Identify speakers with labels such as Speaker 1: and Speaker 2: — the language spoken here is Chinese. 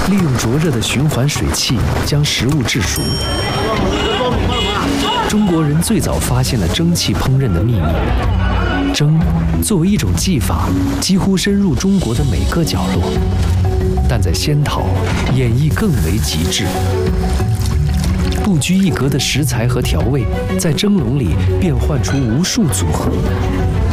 Speaker 1: 利用灼热的循环水汽将食物制熟。中国人最早发现了蒸汽烹饪的秘密。蒸作为一种技法，几乎深入中国的每个角落，但在仙桃演绎更为极致。不拘一格的食材和调味，在蒸笼里变换出无数组合。